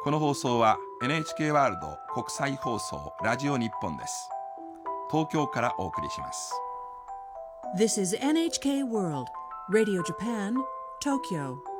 この放送は NHK ワールド国際放送ラジオ日本です。東京からお送りします。 This is NHK World Radio Japan, Tokyo.